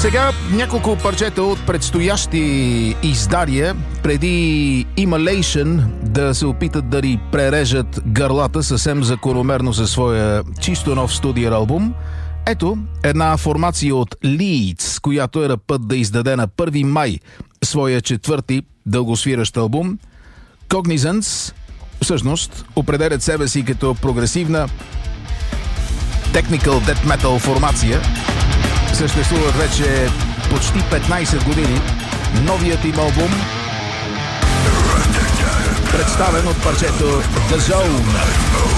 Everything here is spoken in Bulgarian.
Сега няколко парчета от предстоящи издания, преди Immolation да се опитат да ни прережат гърлата съвсем закономерно със своя чисто нов студиен албум. Ето една формация от Leeds, която е на път да издаде на 1 май своя четвърти дългосвиращ албум. Cognizance всъщност определят себе си като прогресивна technical death metal формация. Съществуват вече почти 15 години. Новият им албум, представен от парчето The Zone.